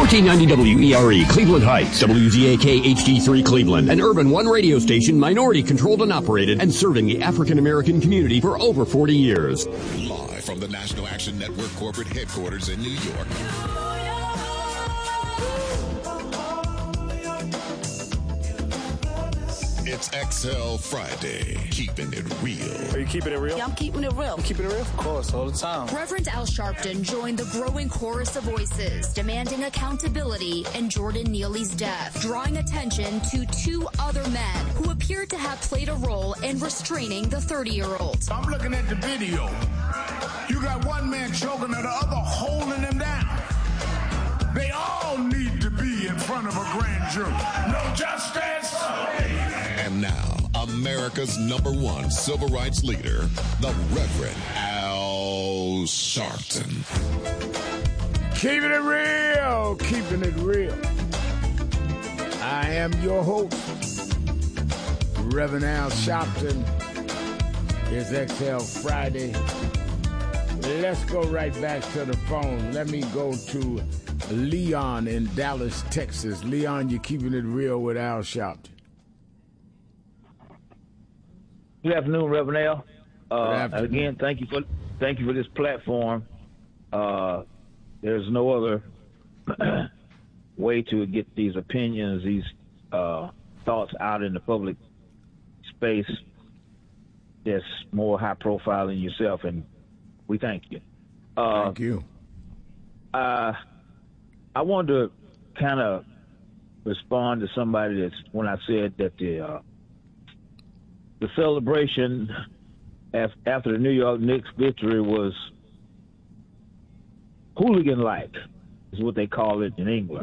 1490 WERE, Cleveland Heights, WZAK HD3 Cleveland, an Urban One radio station, minority controlled and operated, and serving the African American community for over 40 years. Live from the National Action Network corporate headquarters in New York. It's XL Friday, keeping it real. Are you keeping it real? Yeah, I'm keeping it real. I'm keeping it real? Of course, all the time. Reverend Al Sharpton joined the growing chorus of voices demanding accountability in Jordan Neely's death, drawing attention to two other men who appeared to have played a role in restraining the 30-year-old. I'm looking at the video. You got one man choking and the other holding him down. They all need to be in front of a grand jury. No justice. And now, America's #1 civil rights leader, the Reverend Al Sharpton. Keeping it real, keeping it real. I am your host, Reverend Al Sharpton. It's XL Friday. Let's go right back to the phone. Let me go to Leon in Dallas, Texas. Leon, you're keeping it real with Al Sharpton. Good afternoon, Reverend Al. afternoon. Again, thank you for this platform. There's no other way to get these opinions, these thoughts out in the public space that's more high profile than yourself, and we thank you. Thank you. I wanted to kind of respond to somebody that's when I said that the celebration after the New York Knicks victory was hooligan-like, is what they call it in England.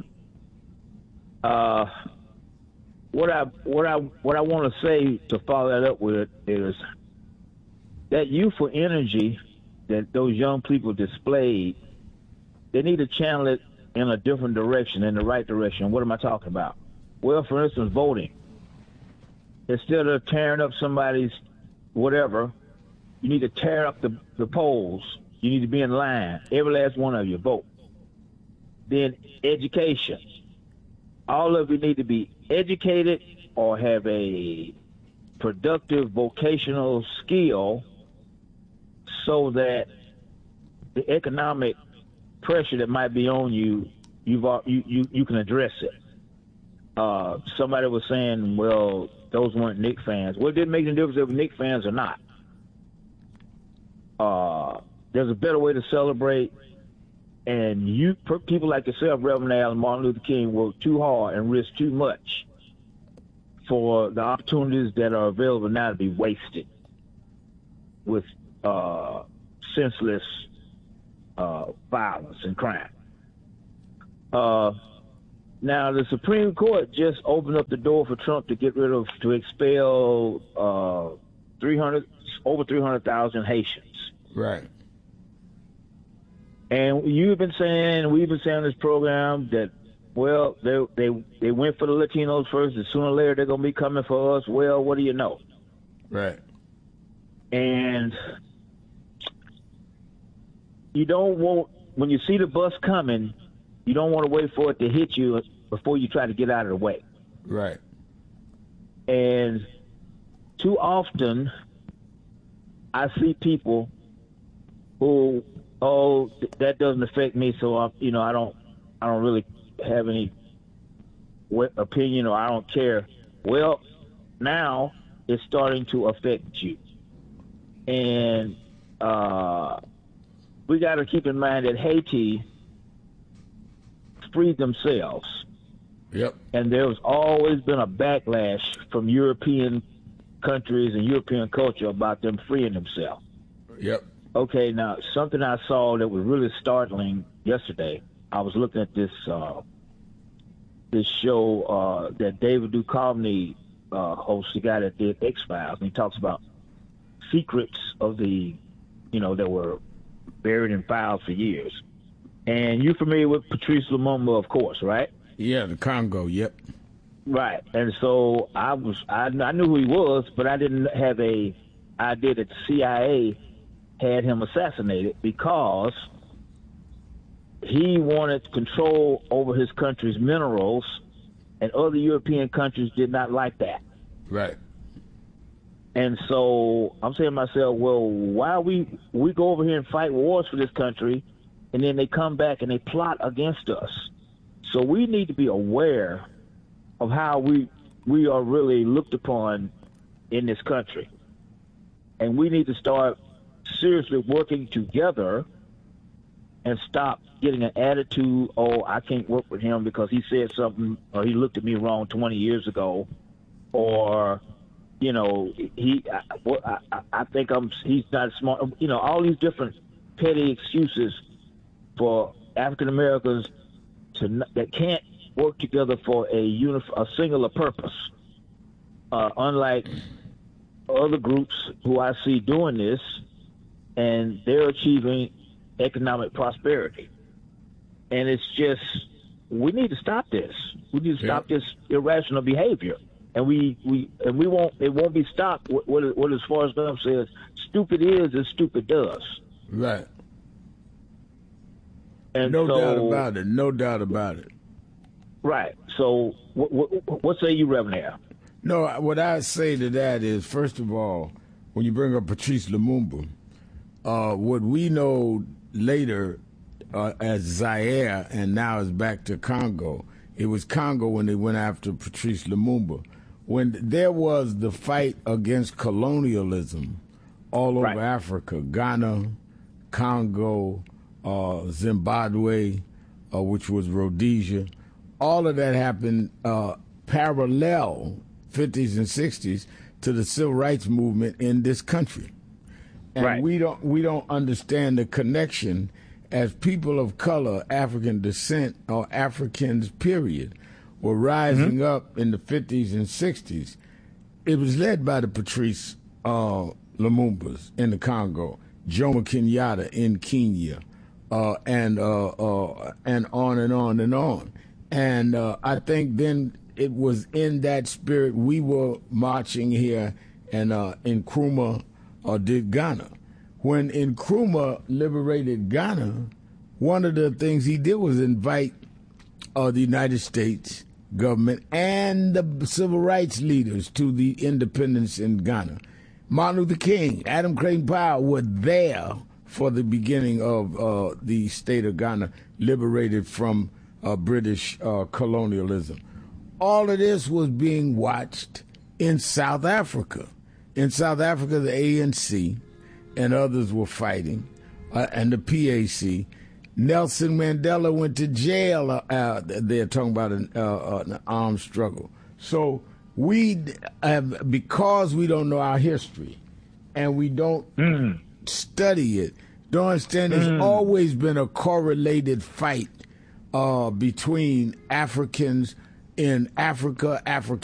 What I want to say to follow that up with is that youthful energy that those young people displayed, they need to channel it in a different direction, in the right direction. What am I talking about? Well, for instance, voting. Instead of tearing up somebody's whatever, you need to tear up the polls. You need to be in line. Every last one of you vote. Then education. All of you need to be educated or have a productive vocational skill so that the economic pressure that might be on you, you can address it. Somebody was saying, well, those weren't Knicks fans. Well, it didn't make any difference if they were Knicks fans or not. There's a better way to celebrate, and people like yourself, Reverend Al and Martin Luther King, work too hard and risk too much for the opportunities that are available now to be wasted with senseless violence and crime. Now, the Supreme Court just opened up the door for Trump to expel over 300,000 Haitians. Right. And we've been saying on this program that, well, they went for the Latinos first, and sooner or later they're going to be coming for us. Well, what do you know? Right. And you don't want, when you see the bus coming, you don't want to wait for it to hit you before you try to get out of the way. Right. And too often, I see people who, that doesn't affect me, so I don't really have any opinion, or I don't care. Well, now it's starting to affect you, and we got to keep in mind that Haiti freed themselves. Yep. And there's always been a backlash from European countries and European culture about them freeing themselves. Yep. Okay, now something I saw that was really startling yesterday. I was looking at this show that David Duchovny hosts, the guy that did X-Files, and he talks about secrets of that were buried in files for years. And you're familiar with Patrice Lumumba, of course, right? Yeah, the Congo, yep. Right. And so I knew who he was, but I didn't have a idea that the CIA had him assassinated, because he wanted control over his country's minerals, and other European countries did not like that. Right. And so I'm saying to myself, well, why we go over here and fight wars for this country, and then they come back and they plot against us? So we need to be aware of how we are really looked upon in this country. And we need to start seriously working together and stop getting an attitude, oh, I can't work with him because he said something or he looked at me wrong 20 years ago, or, you know, I think he's not smart. You know, all these different petty excuses for African Americans that can't work together for a singular purpose. Unlike other groups who I see doing this, and they're achieving economic prosperity. And it's just, we need to stop this. We need to stop this irrational behavior. And it won't be stopped. What as Forrest Gump says, stupid is as stupid does. Right. And no doubt about it. Right. So what say you, Reverend Hare? No, what I say to that is, first of all, when you bring up Patrice Lumumba, what we know later as Zaire and now is back to Congo, it was Congo when they went after Patrice Lumumba. When there was the fight against colonialism all over Africa, Ghana, Congo, Zimbabwe, which was Rhodesia, all of that happened parallel 50s and 60s to the civil rights movement in this country. And we don't understand the connection as people of color, African descent, or Africans, period, were rising up in the 50s and 60s. It was led by the Patrice Lumumbas in the Congo, Jomo Kenyatta in Kenya, and on and on and on. And I think then it was in that spirit we were marching here and Nkrumah did Ghana. When Nkrumah liberated Ghana, one of the things he did was invite the United States government and the civil rights leaders to the independence in Ghana. Martin Luther King, Adam Clayton Powell were there for the beginning of the state of Ghana, liberated from British colonialism. All of this was being watched in South Africa. In South Africa, the ANC and others were fighting, and the PAC. Nelson Mandela went to jail. They're talking about an armed struggle. So we have, because we don't know our history and we don't study it, don't understand there's always been a correlated fight between Africans in Africa, African